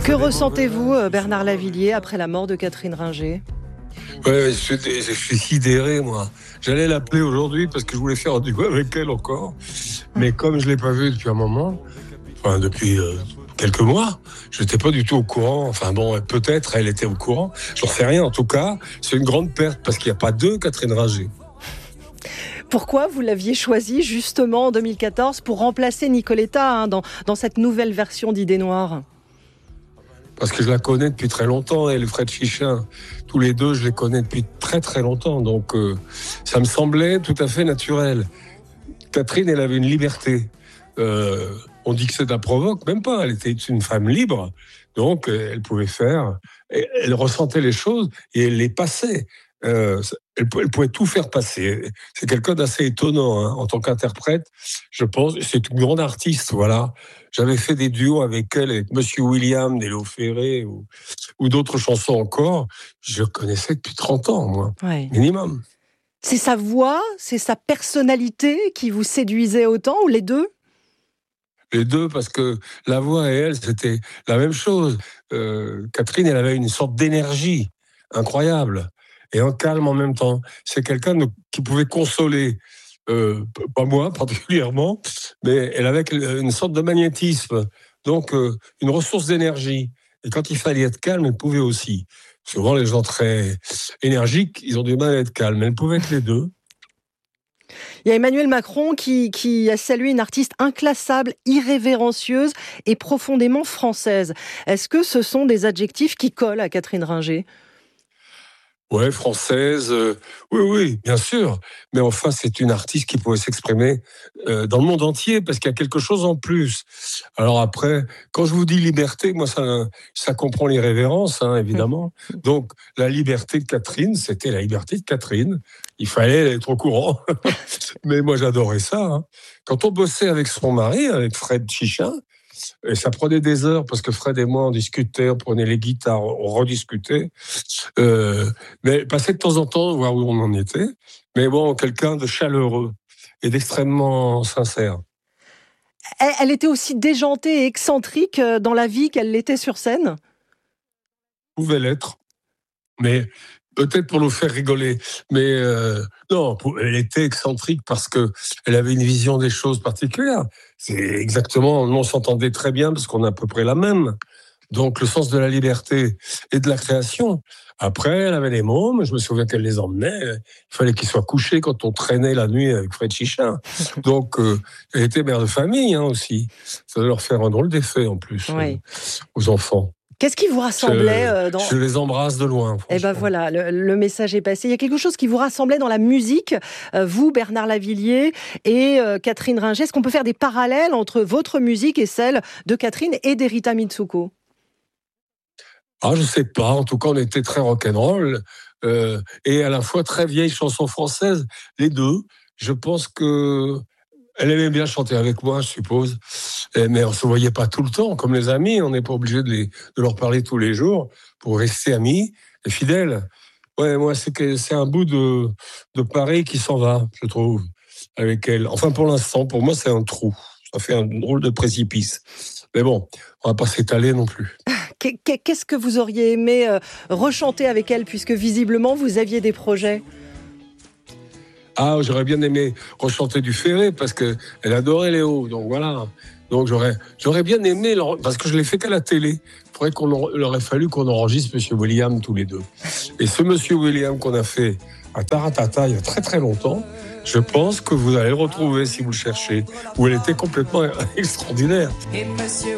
Que ressentez-vous, Bernard Lavilliers, après la mort de Catherine Ringer ? Ouais, je suis sidéré, moi. J'allais l'appeler aujourd'hui parce que je voulais faire du avec elle encore. Mais comme je l'ai pas vue depuis un moment, depuis quelques mois, je n'étais pas du tout au courant. Enfin bon, peut-être elle était au courant. J'en sais rien. En tout cas, c'est une grande perte parce qu'il n'y a pas deux Catherine Ringer. Pourquoi vous l'aviez choisie justement en 2014 pour remplacer Nicoletta dans cette nouvelle version d'Idées Noires ? Parce que je la connais depuis très longtemps, elle et Fred Chichin. Tous les deux, je les connais depuis très très longtemps. Donc ça me semblait tout à fait naturel. Catherine, elle avait une liberté. On dit que c'est de la provoque, même pas. Elle était une femme libre. Donc elle pouvait faire. Elle ressentait les choses et elle les passait. Elle pouvait tout faire passer. C'est quelqu'un d'assez étonnant en tant qu'interprète. Je pense, c'est une grande artiste, voilà. J'avais fait des duos avec elle, avec Monsieur William, Nélo Ferré ou d'autres chansons encore. Je connaissais depuis 30 ans, moi, minimum. C'est sa voix, c'est sa personnalité qui vous séduisait autant, ou les deux ? Les deux, parce que la voix et elle, c'était la même chose. Catherine, elle avait une sorte d'énergie incroyable et un calme en même temps. C'est quelqu'un qui pouvait consoler, pas moi particulièrement, mais elle avait une sorte de magnétisme, donc une ressource d'énergie. Et quand il fallait être calme, elle pouvait aussi. Souvent, les gens très énergiques, ils ont du mal à être calmes. Elle pouvait être les deux. Il y a Emmanuel Macron qui a salué une artiste inclassable, irrévérencieuse et profondément française. Est-ce que ce sont des adjectifs qui collent à Catherine Ringer ? Ouais, française, oui, bien sûr. Mais enfin, c'est une artiste qui pouvait s'exprimer dans le monde entier parce qu'il y a quelque chose en plus. Alors après, quand je vous dis liberté, moi, ça comprend l'irrévérence, évidemment. Donc, la liberté de Catherine, c'était la liberté de Catherine. Il fallait être au courant. Mais moi, j'adorais ça. Quand on bossait avec son mari, avec Fred Chichin, et ça prenait des heures parce que Fred et moi on discutait, on prenait les guitares, on rediscutait. Mais passait de temps en temps voir où on en était. Mais bon, quelqu'un de chaleureux et d'extrêmement sincère. Elle était aussi déjantée et excentrique dans la vie qu'elle l'était sur scène ? Pouvait l'être, mais peut-être pour nous faire rigoler. Mais non, elle était excentrique parce que elle avait une vision des choses particulière. C'est exactement, on s'entendait très bien parce qu'on a à peu près la même. Donc le sens de la liberté et de la création. Après, elle avait les mômes, je me souviens qu'elle les emmenait, il fallait qu'ils soient couchés quand on traînait la nuit avec Fred Chichin. Donc elle était mère de famille aussi. Ça doit leur faire un drôle d'effet en plus aux enfants. Qu'est-ce qui vous rassemblait Je les embrasse de loin. Eh ben voilà, le message est passé. Il y a quelque chose qui vous rassemblait dans la musique, vous, Bernard Lavilliers, et Catherine Ringer. Est-ce qu'on peut faire des parallèles entre votre musique et celle de Catherine et d'Erita Mitsuko ? Je sais pas. En tout cas, on était très rock'n'roll et à la fois très vieille chanson française. Les deux. Je pense que elle aimait bien chanter avec moi, je suppose. Mais on se voyait pas tout le temps, comme les amis. On n'est pas obligé de leur parler tous les jours pour rester amis et fidèles. Ouais, moi, c'est un bout de Paris qui s'en va, je trouve, avec elle. Enfin, pour l'instant, pour moi, c'est un trou. Ça fait un drôle de précipice. Mais bon, on va pas s'étaler non plus. Qu'est-ce que vous auriez aimé rechanter avec elle, puisque visiblement, vous aviez des projets ? J'aurais bien aimé rechanter du Ferré parce que elle adorait Léo, donc voilà. Donc j'aurais bien aimé, parce que je l'ai fait qu'à la télé. Il aurait fallu qu'on enregistre Monsieur William tous les deux. Et ce Monsieur William qu'on a fait à Taratata il y a très très longtemps, je pense que vous allez le retrouver si vous le cherchez, où elle était complètement extraordinaire. Et Monsieur